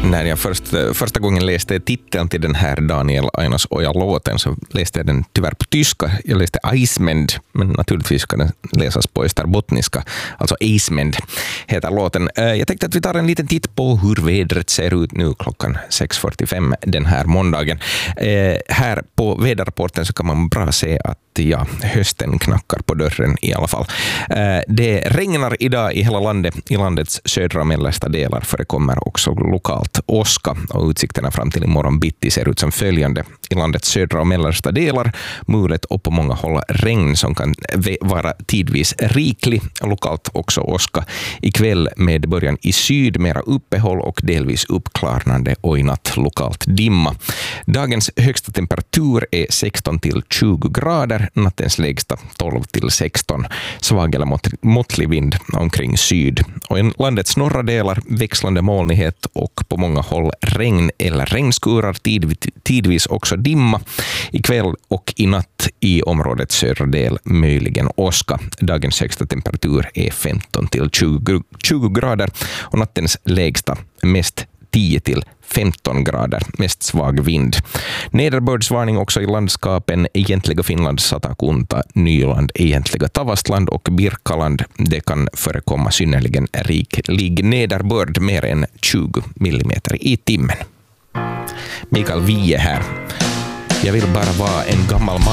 När jag första gången läste titeln till den här Daniel Ainos Oja-låten så läste jag den tyvärr på tyska. Jag läste Eismend, men naturligtvis ska den läsas på österbottniska. Alltså Eismend heter låten. Jag tänkte att vi tar en liten titt på hur vädret ser ut nu klockan 6:45 den här måndagen. Här på väderrapporten så kan man bra se att hösten knackar på dörren i alla fall. Det regnar idag i hela landet. I landets södra och mellersta delar förekommer också lokalt åska och utsikterna fram till imorgon bitti ser ut som följande. I landets södra och mellersta delar mulet och på många håll regn som kan vara tidvis riklig, lokalt också åska. Ikväll med början i syd mera uppehåll och delvis uppklarnande och i natt lokalt dimma. Dagens högsta temperatur är 16 till 20 grader, nattens lägsta 12 till 16. Svag eller måttlig vind omkring syd. Och i landets norra delar växlande molnighet och på många håll regn eller regnskurar, tidvis också dimma. Ikväll och i natt i områdets södra del möjligen åska. Dagens högsta temperatur är 15 till 20 grader och nattens lägsta mest 10 till 15 grader, mest svag vind. Nederbördsvarning också i landskapen Egentliga Finland, Satakunta, Nyland, Egentliga Tavastland och Birkaland. Det kan förekomma synnerligen riklig nederbörd, mer än 20 millimeter i timmen. Mikael Wiehe här. Jag vill bara vara en gammal man